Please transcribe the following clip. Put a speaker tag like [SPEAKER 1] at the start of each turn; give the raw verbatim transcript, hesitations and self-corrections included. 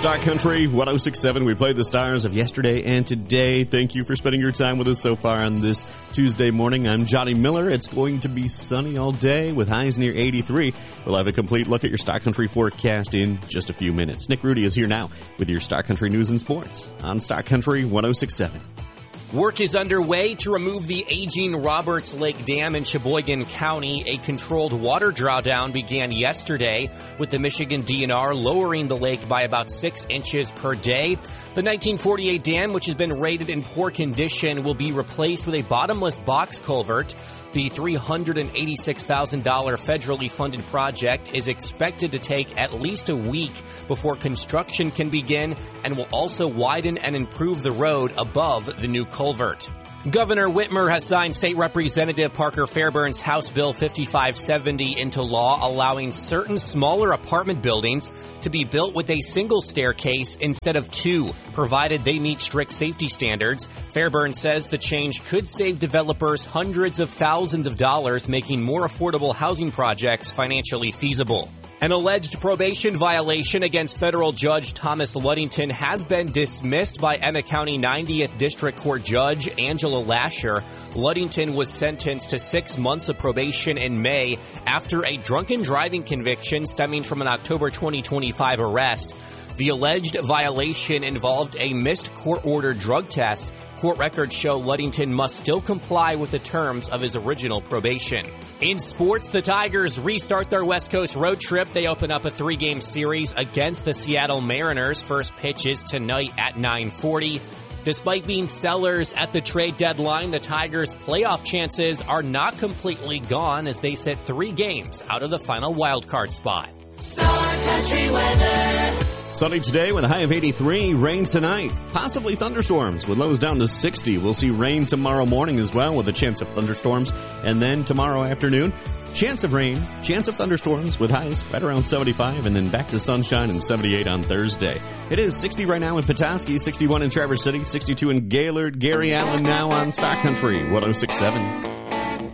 [SPEAKER 1] Star Country one oh six point seven. We played the stars of yesterday and today. Thank you for spending your time with us so far on this Tuesday morning. I'm Johnny Miller. It's going to be sunny all day with highs near eighty-three. We'll have a complete look at your Star Country forecast in just a few minutes. Nick Rudy is here now with your Star Country news and sports on Star Country one oh six point seven.
[SPEAKER 2] Work is underway to remove the aging Roberts Lake Dam in Sheboygan County. A controlled water drawdown began yesterday, with the Michigan D N R lowering the lake by about six inches per day. The nineteen forty-eight dam, which has been rated in poor condition, will be replaced with a bottomless box culvert. The three hundred eighty-six thousand dollars federally funded project is expected to take at least a week before construction can begin, and will also widen and improve the road above the new culvert. Governor Whitmer has signed State Representative Parker Fairbairn's House Bill fifty-five seventy into law, allowing certain smaller apartment buildings to be built with a single staircase instead of two, provided they meet strict safety standards. Fairbairn says the change could save developers hundreds of thousands of dollars, making more affordable housing projects financially feasible. An alleged probation violation against federal judge Thomas Ludington has been dismissed by Emmett County ninetieth District Court Judge Angela Lasher. Ludington was sentenced to six months of probation in May after a drunken driving conviction stemming from an October twenty twenty-five arrest. The alleged violation involved a missed court-ordered drug test. Court records show Ludington must still comply with the terms of his original probation. In sports, the Tigers restart their West Coast road trip. They open up a three-game series against the Seattle Mariners. First pitch is tonight at nine forty. Despite being sellers at the trade deadline, the Tigers' playoff chances are not completely gone as they sit three games out of the final wildcard spot.
[SPEAKER 3] Star Country weather.
[SPEAKER 1] Sunny today with a high of eighty-three. Rain tonight. Possibly thunderstorms with lows down to sixty. We'll see rain tomorrow morning as well with a chance of thunderstorms. And then tomorrow afternoon, chance of rain, chance of thunderstorms with highs right around seventy-five. And then back to sunshine and seventy-eight on Thursday. It is sixty right now in Petoskey, sixty-one in Traverse City, sixty-two in Gaylord. Gary Allen now on Star Country one oh six point seven.